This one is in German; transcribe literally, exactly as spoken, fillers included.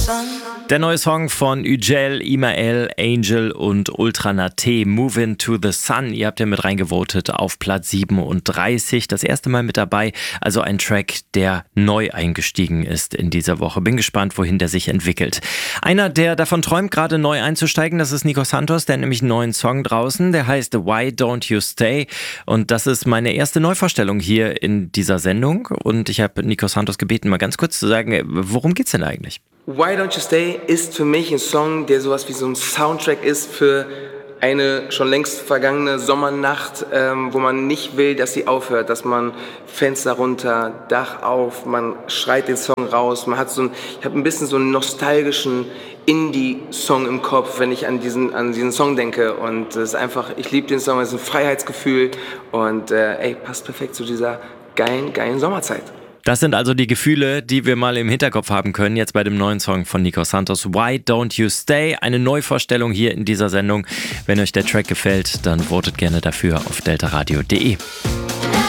Der neue Song von Ücel, Imael, Angel und Ultra Naté, Movin' to the Sun. Ihr habt ja mit reingevotet auf Platz siebenunddreißig. Das erste Mal mit dabei, also ein Track, der neu eingestiegen ist in dieser Woche. Bin gespannt, wohin der sich entwickelt. Einer, der davon träumt, gerade neu einzusteigen, das ist Nico Santos. Der hat nämlich einen neuen Song draußen, der heißt Why Don't You Stay? Und das ist meine erste Neuvorstellung hier in dieser Sendung. Und ich habe Nico Santos gebeten, mal ganz kurz zu sagen, worum geht's denn eigentlich? Why Don't You Stay ist für mich ein Song, der sowas wie so ein Soundtrack ist für eine schon längst vergangene Sommernacht, ähm, wo man nicht will, dass sie aufhört, dass man Fenster runter, Dach auf, man schreit den Song raus, man hat so ein, ich habe ein bisschen so einen nostalgischen Indie-Song im Kopf, wenn ich an diesen, an diesen Song denke, und es ist einfach, ich liebe den Song, es ist ein Freiheitsgefühl und äh, ey, passt perfekt zu dieser geilen, geilen Sommerzeit. Das sind also die Gefühle, die wir mal im Hinterkopf haben können, jetzt bei dem neuen Song von Nico Santos, Why Don't You Stay? Eine Neuvorstellung hier in dieser Sendung. Wenn euch der Track gefällt, dann votet gerne dafür auf delta radio punkt de.